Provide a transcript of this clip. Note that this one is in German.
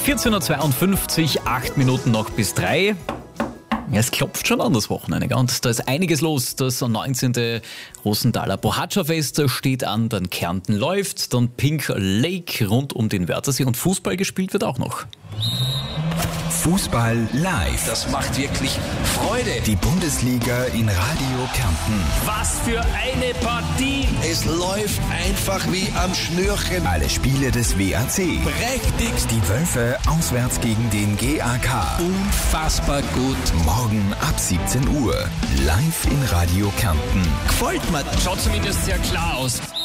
14.52 Uhr, 8 Minuten noch bis 3. Es klopft schon an das Wochenende und da ist einiges los. Das 19. Rosenthaler Bohaccia-Fest steht an, dann Kärnten läuft, dann Pink Lake rund um den Wörthersee und Fußball gespielt wird auch noch. Fußball live. Das macht wirklich Freude. Die Bundesliga in Radio Kärnten. Was für eine Partie. Es läuft einfach wie am Schnürchen. Alle Spiele des WAC. Prächtig. Die Wölfe auswärts gegen den GAK. Unfassbar gut. Morgen ab 17 Uhr. Live in Radio Kärnten. Gefällt mir. Schaut zumindest sehr klar aus.